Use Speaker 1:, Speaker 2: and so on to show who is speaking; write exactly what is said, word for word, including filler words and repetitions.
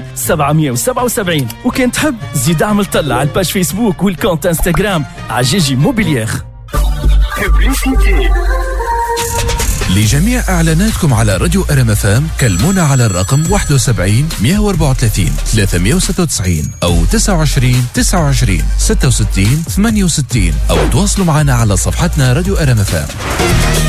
Speaker 1: وسبعين سبعمية وسبعة وسبعين. وكان تحب زيد اعمل طلع على الباج فيسبوك والكونت انستغرام عجيجي موبيليير.
Speaker 2: لجميع إعلاناتكم على راديو آر إم إف إم كلمونا على الرقم واحد وسبعين مية وأربعة وثلاثين ثلاثمية وستة وتسعين أو تسعة وعشرين تسعة وعشرين ستة وستين ثمانية وستين أو تواصلوا معنا على صفحتنا راديو آر إم إف إم.